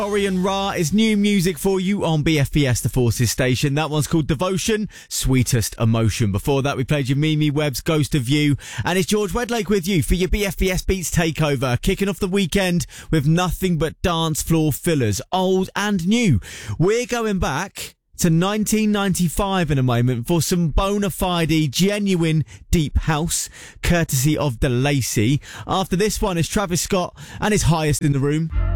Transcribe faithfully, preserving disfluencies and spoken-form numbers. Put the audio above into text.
Ori and Ra is new music for you on B F B S The Forces station. That one's called Devotion, Sweetest Emotion. Before that, we played you Mimi Webb's Ghost of You. And it's George Wedlake with you for your B F B S Beats Takeover. Kicking off the weekend with nothing but dance floor fillers, old and new. We're going back to nineteen ninety-five in a moment for some bona fide, genuine deep house, courtesy of DeLacy. After this one is Travis Scott and his Highest in the Room.